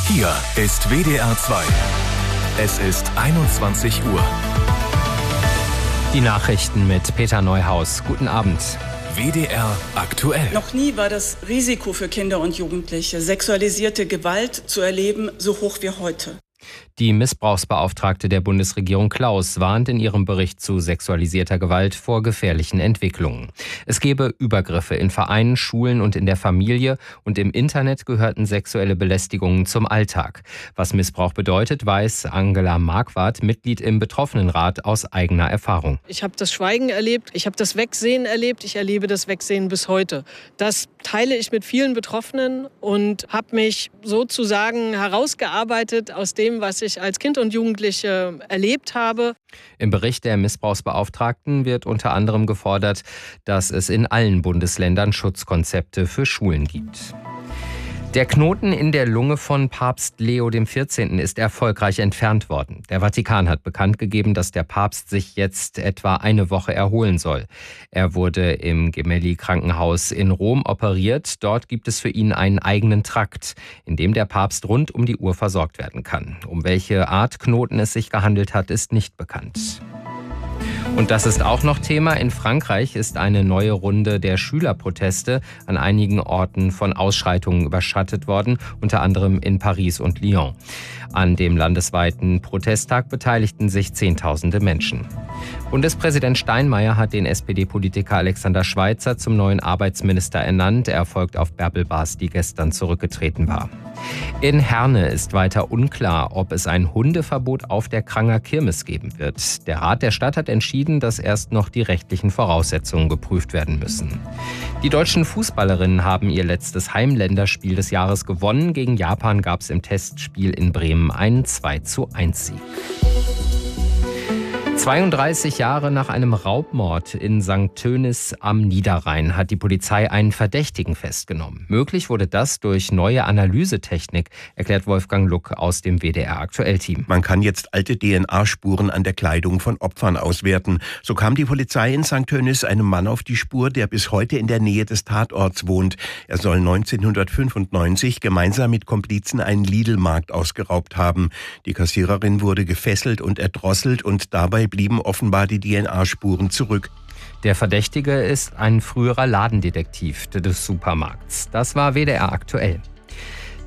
Hier ist WDR 2. Es ist 21 Uhr. Die Nachrichten mit Peter Neuhaus. Guten Abend. WDR aktuell. Noch nie war das Risiko für Kinder und Jugendliche, sexualisierte Gewalt zu erleben, so hoch wie heute. Die Missbrauchsbeauftragte der Bundesregierung Klaus warnt in ihrem Bericht zu sexualisierter Gewalt vor gefährlichen Entwicklungen. Es gebe Übergriffe in Vereinen, Schulen und in der Familie, und im Internet gehörten sexuelle Belästigungen zum Alltag. Was Missbrauch bedeutet, weiß Angela Marquardt, Mitglied im Betroffenenrat, aus eigener Erfahrung. Ich habe das Schweigen erlebt, ich habe das Wegsehen erlebt, ich erlebe das Wegsehen bis heute. Das teile ich mit vielen Betroffenen und habe mich sozusagen herausgearbeitet aus dem, was ich als Kind und Jugendliche erlebt habe. Im Bericht der Missbrauchsbeauftragten wird unter anderem gefordert, dass es in allen Bundesländern Schutzkonzepte für Schulen gibt. Der Knoten in der Lunge von Papst Leo XIV. Ist erfolgreich entfernt worden. Der Vatikan hat bekannt gegeben, dass der Papst sich jetzt etwa eine Woche erholen soll. Er wurde im Gemelli-Krankenhaus in Rom operiert. Dort gibt es für ihn einen eigenen Trakt, in dem der Papst rund um die Uhr versorgt werden kann. Um welche Art Knoten es sich gehandelt hat, ist nicht bekannt. Und das ist auch noch Thema. In Frankreich ist eine neue Runde der Schülerproteste an einigen Orten von Ausschreitungen überschattet worden, unter anderem in Paris und Lyon. An dem landesweiten Protesttag beteiligten sich Zehntausende Menschen. Bundespräsident Steinmeier hat den SPD-Politiker Alexander Schweitzer zum neuen Arbeitsminister ernannt. Er folgt auf Bärbel Bas, die gestern zurückgetreten war. In Herne ist weiter unklar, ob es ein Hundeverbot auf der Kranger Kirmes geben wird. Der Rat der Stadt hat entschieden, dass erst noch die rechtlichen Voraussetzungen geprüft werden müssen. Die deutschen Fußballerinnen haben ihr letztes Heimländerspiel des Jahres gewonnen. Gegen Japan gab es im Testspiel in Bremen einen 2:1-Sieg. 32 Jahre nach einem Raubmord in St. Tönis am Niederrhein hat die Polizei einen Verdächtigen festgenommen. Möglich wurde das durch neue Analysetechnik, erklärt Wolfgang Luck aus dem WDR Aktuell-Team. Man kann jetzt alte DNA-Spuren an der Kleidung von Opfern auswerten. So kam die Polizei in St. Tönis einem Mann auf die Spur, der bis heute in der Nähe des Tatorts wohnt. Er soll 1995 gemeinsam mit Komplizen einen Lidl-Markt ausgeraubt haben. Die Kassiererin wurde gefesselt und erdrosselt und dabei blieben offenbar die DNA-Spuren zurück. Der Verdächtige ist ein früherer Ladendetektiv des Supermarkts. Das war WDR Aktuell.